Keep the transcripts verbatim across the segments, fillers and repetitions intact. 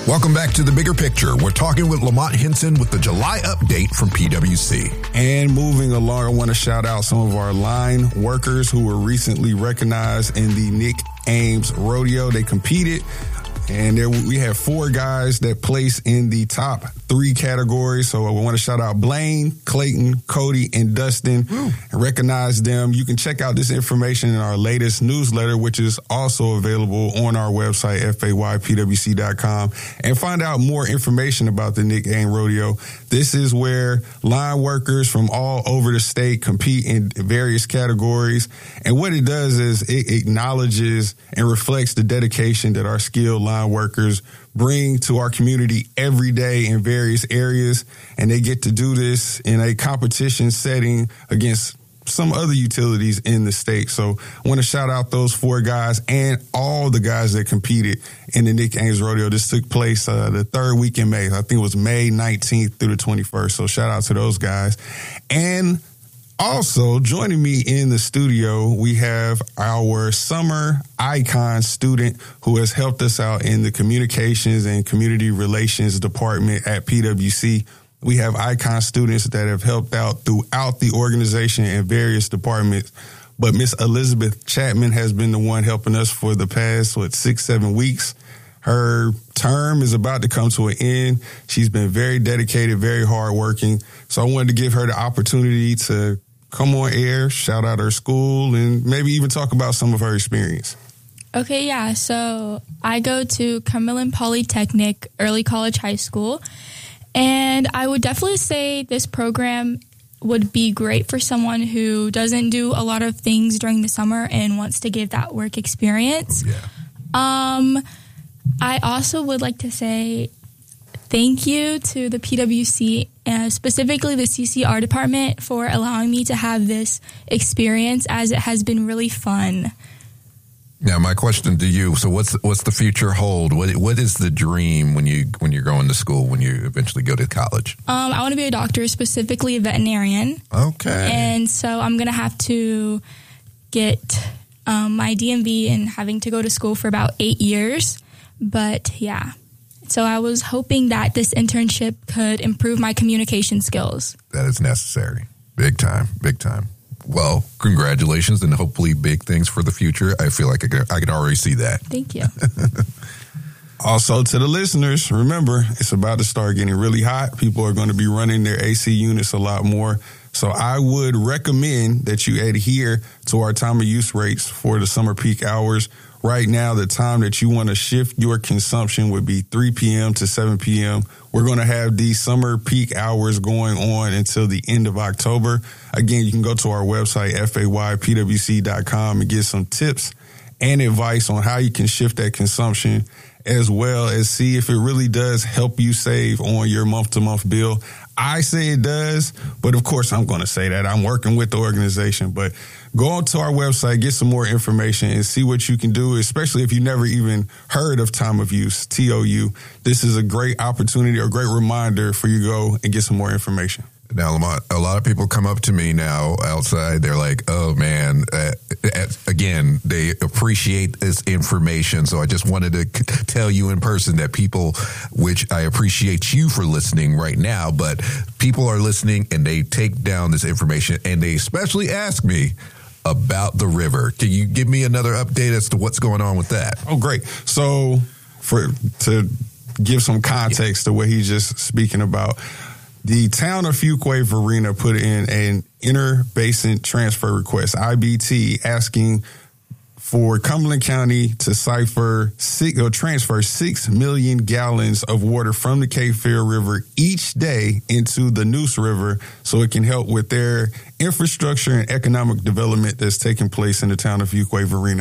Welcome back to The Bigger Picture. We're talking with Lamont Henson with the July update from P W C. And moving along, I want to shout out some of our line workers who were recently recognized in the Nick Ames Rodeo. They competed, and there we have four guys that place in the top three categories. So I want to shout out Blaine, Clayton, Cody, and Dustin, Woo. and recognize them. You can check out this information in our latest newsletter, which is also available on our website, F A Y P W C dot com, and find out more information about the Nick Ames Rodeo. This is where line workers from all over the state compete in various categories. And what it does is it acknowledges and reflects the dedication that our skilled line workers bring to our community every day in various areas, and they get to do this in a competition setting against some other utilities in the state. So I want to shout out those four guys and all the guys that competed in the Nick Ames Rodeo. This took place uh, the third week in May. I think it was May nineteenth through the twenty-first. So shout out to those guys. And also, joining me in the studio, we have our summer icon student who has helped us out in the communications and community relations department at P W C. We have icon students that have helped out throughout the organization in various departments. But Miss Elizabeth Chapman has been the one helping us for the past, what, six, seven weeks. Her term is about to come to an end. She's been very dedicated, very hardworking. So I wanted to give her the opportunity to come on air, shout out her school, and maybe even talk about some of her experience. Okay, yeah. So I go to Cumberland Polytechnic Early College High School, and I would definitely say this program would be great for someone who doesn't do a lot of things during the summer and wants to give that work experience. Yeah. Um, I also would like to say thank you to the P W C, and specifically the C C R department, for allowing me to have this experience, as it has been really fun. Now, my question to you: so, what's what's the future hold? What what is the dream when you when you're going to school, when you eventually go to college? Um, I want to be a doctor, specifically a veterinarian. Okay. And so I'm gonna have to get um, my D M V and having to go to school for about eight years. But yeah. So I was hoping that this internship could improve my communication skills. That is necessary. Big time. Big time. Well, congratulations, and hopefully big things for the future. I feel like I can, I can already see that. Thank you. Also, to the listeners, remember, it's about to start getting really hot. People are going to be running their A C units a lot more. So I would recommend that you adhere to our time of use rates for the summer peak hours. Right now, the time that you want to shift your consumption would be three p.m. to seven p.m. We're going to have these summer peak hours going on until the end of October. Again, you can go to our website, F A Y P W C dot com, and get some tips and advice on how you can shift that consumption, as well as see if it really does help you save on your month-to-month bill. I say it does, but of course I'm going to say that. I'm working with the organization, but go onto our website, get some more information, and see what you can do, especially if you never even heard of time of use, T O U. This is a great opportunity or a great reminder for you to go and get some more information. Now, Lamont, a lot of people come up to me now outside. They're like, oh, man, uh, again, they appreciate this information. So I just wanted to c- tell you in person that people, which I appreciate you for listening right now, but people are listening and they take down this information, and they especially ask me about the river. Can you give me another update as to what's going on with that? Oh, great. So for to give some context yeah. to what he's just speaking about, the town of Fuquay-Varina put in an inter-basin transfer request, I B T, asking for Cumberland County to cipher six, or transfer six million gallons of water from the Cape Fear River each day into the Neuse River, so it can help with their infrastructure and economic development that's taking place in the town of Fuquay-Varina.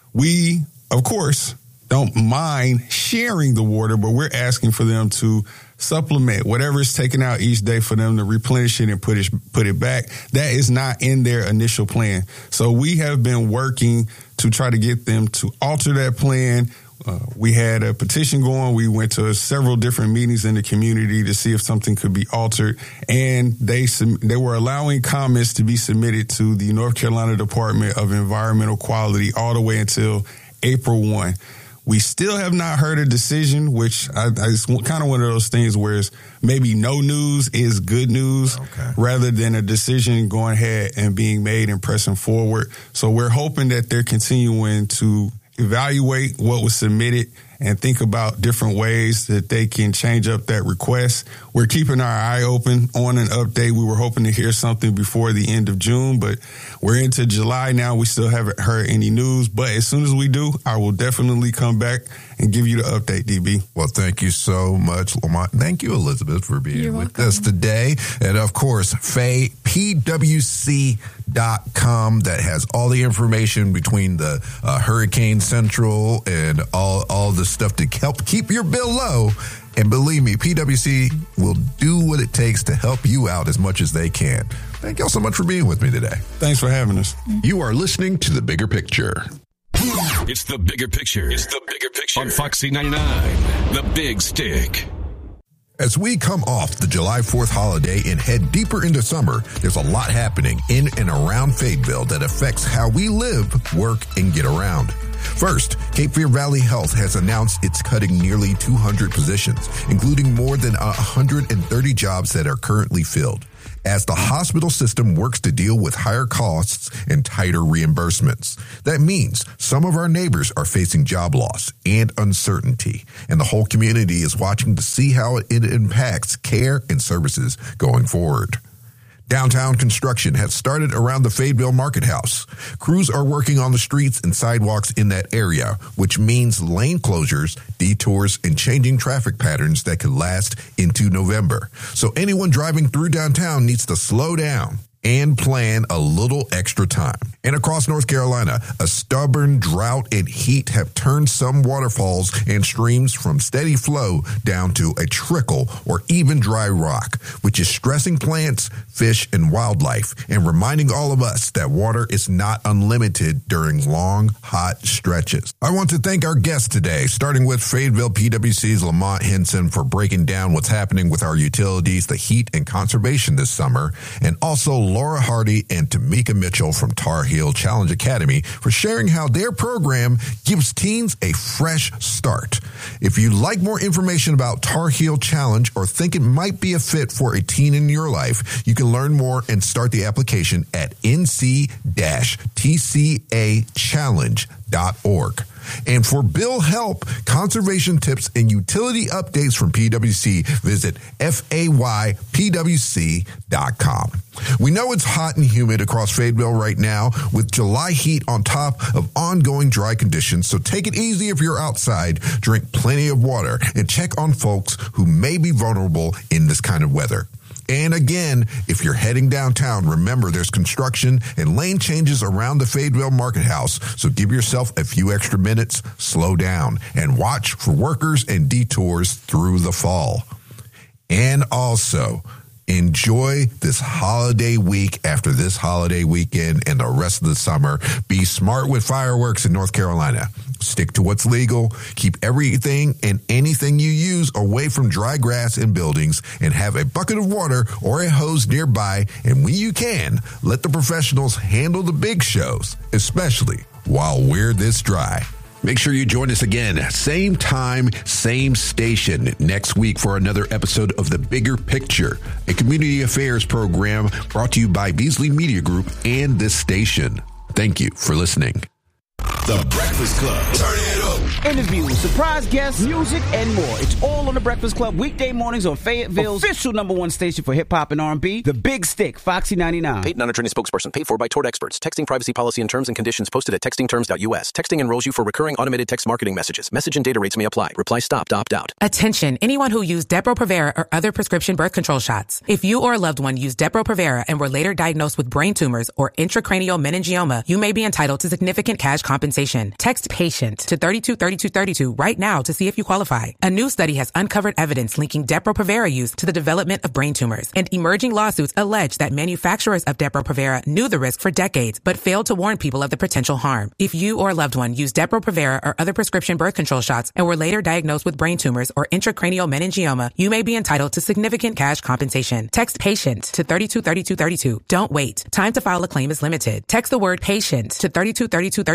We, of course, don't mind sharing the water, but we're asking for them to supplement whatever is taken out each day for them to replenish it and put it put it back. That is not in their initial plan. So we have been working to try to get them to alter that plan. Uh, we had a petition going. We went to several different meetings in the community to see if something could be altered, and they they were allowing comments to be submitted to the North Carolina Department of Environmental Quality all the way until April first. We still have not heard a decision, which I, I it's kind of one of those things where it's maybe no news is good news okay. rather than a decision going ahead and being made and pressing forward. So we're hoping that they're continuing to evaluate what was submitted and think about different ways that they can change up that request. We're keeping our eye open on an update. We were hoping to hear something before the end of June, but we're into July now. We still haven't heard any news, but as soon as we do, I will definitely come back and give you the update, D B. Well, thank you so much, Lamont. Thank you, Elizabeth, for being You're with welcome. us today. And of course, Faye, P W C dot com, that has all the information between the uh, Hurricane Central and all, all the stuff to help keep your bill low. And believe me, P W C will do what it takes to help you out as much as they can. Thank y'all so much for being with me today. Thanks for having us. You are listening to The Bigger Picture. It's The Bigger Picture. It's The Bigger Picture. On Foxy ninety-nine, The Big Stick. As we come off the July fourth holiday and head deeper into summer, there's a lot happening in and around Fayetteville that affects how we live, work, and get around. First, Cape Fear Valley Health has announced it's cutting nearly two hundred positions, including more than one hundred thirty jobs that are currently filled, as the hospital system works to deal with higher costs and tighter reimbursements. That means some of our neighbors are facing job loss and uncertainty, and the whole community is watching to see how it impacts care and services going forward. Downtown construction has started around the Fayetteville Market House. Crews are working on the streets and sidewalks in that area, which means lane closures, detours, and changing traffic patterns that could last into November. So anyone driving through downtown needs to slow down and plan a little extra time. And across North Carolina, a stubborn drought and heat have turned some waterfalls and streams from steady flow down to a trickle or even dry rock, which is stressing plants, fish, and wildlife, and reminding all of us that water is not unlimited during long, hot stretches. I want to thank our guests today, starting with Fayetteville P W C's Lamont Henson for breaking down what's happening with our utilities, the heat, and conservation this summer, and also Laura Hardy and Tamika Mitchell from Tar Heel Challenge Academy for sharing how their program gives teens a fresh start. If you'd like more information about Tar Heel Challenge or think it might be a fit for a teen in your life, you can learn more and start the application at n c dash t c a challenge dot org. And for bill help, conservation tips, and utility updates from P W C, visit F A Y P W C dot com. We know it's hot and humid across Fayetteville right now with July heat on top of ongoing dry conditions, so take it easy if you're outside, drink plenty of water, and check on folks who may be vulnerable in this kind of weather. And again, if you're heading downtown, remember there's construction and lane changes around the Fayetteville Market House, so give yourself a few extra minutes, slow down, and watch for workers and detours through the fall. And also, enjoy this holiday week after this holiday weekend and the rest of the summer. Be smart with fireworks in North Carolina. Stick to what's legal. Keep everything and anything you use away from dry grass and buildings, and have a bucket of water or a hose nearby. And when you can, let the professionals handle the big shows, especially while we're this dry. Make sure you join us again, same time, same station, next week for another episode of The Bigger Picture, a community affairs program brought to you by Beasley Media Group and this station. Thank you for listening. The Breakfast Club. Turn it up. Interviews, surprise guests, music, and more. It's all on The Breakfast Club, weekday mornings on Fayetteville's official number one station for hip-hop and R and B, The Big Stick, Foxy ninety-nine. Paid non-attorney spokesperson. Paid for by Tort Experts. Texting privacy policy and terms and conditions posted at texting terms dot u s. Texting enrolls you for recurring automated text marketing messages. Message and data rates may apply. Reply stop to opt out. Attention, anyone who used Depo-Provera or other prescription birth control shots. If you or a loved one used Depo-Provera and were later diagnosed with brain tumors or intracranial meningioma, you may be entitled to significant cash compensation. Text PATIENT to thirty-two thirty-two thirty-two right now to see if you qualify. A new study has uncovered evidence linking Depo-Provera use to the development of brain tumors, and emerging lawsuits allege that manufacturers of Depo-Provera knew the risk for decades but failed to warn people of the potential harm. If you or a loved one used Depo-Provera or other prescription birth control shots and were later diagnosed with brain tumors or intracranial meningioma, you may be entitled to significant cash compensation. Text PATIENT to thirty-two thirty-two thirty-two. Don't wait. Time to file a claim is limited. Text the word PATIENT to thirty-two thirty-two thirty-two. If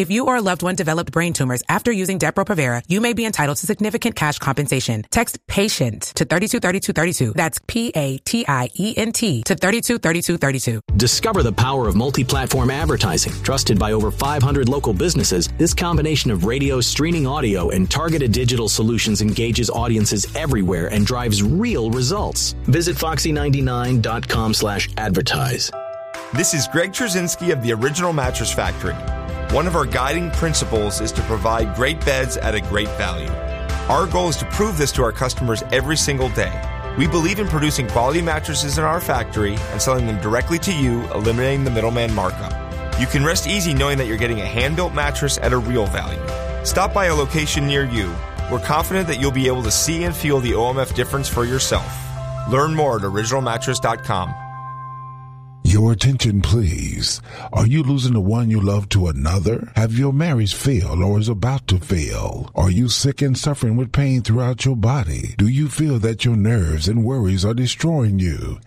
If you or a loved one developed brain tumors after using Depo-Provera, you may be entitled to significant cash compensation. Text PATIENT to thirty-two thirty-two thirty-two. That's P A T I E N T to thirty-two thirty-two thirty-two. Discover the power of multi-platform advertising. Trusted by over five hundred local businesses, this combination of radio, streaming audio, and targeted digital solutions engages audiences everywhere and drives real results. Visit foxy ninety-nine dot com slash advertise. This is Greg Trzynski of the Original Mattress Factory. One of our guiding principles is to provide great beds at a great value. Our goal is to prove this to our customers every single day. We believe in producing quality mattresses in our factory and selling them directly to you, eliminating the middleman markup. You can rest easy knowing that you're getting a hand-built mattress at a real value. Stop by a location near you. We're confident that you'll be able to see and feel the O M F difference for yourself. Learn more at original mattress dot com. Your attention, please. Are you losing the one you love to another? Have your marriage failed or is about to fail? Are you sick and suffering with pain throughout your body? Do you feel that your nerves and worries are destroying you?